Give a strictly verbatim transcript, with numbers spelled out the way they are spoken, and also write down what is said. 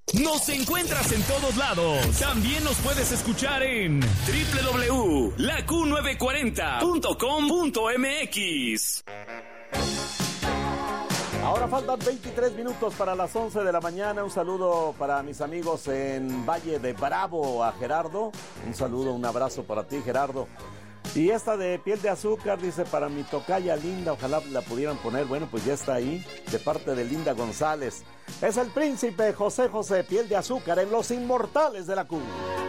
Nos encuentras en todos lados. También nos puedes escuchar en doble u doble u doble u punto la q novecientos cuarenta punto com punto m x. Ahora faltan veintitrés minutos para las once de la mañana. Un saludo para mis amigos en Valle de Bravo, a Gerardo. Un saludo, un abrazo para ti, Gerardo. Y esta de Piel de Azúcar, dice, para mi tocaya Linda, ojalá la pudieran poner. Bueno, pues ya está ahí, de parte de Linda González. Es el príncipe José José, Piel de Azúcar, en Los Inmortales de la Q.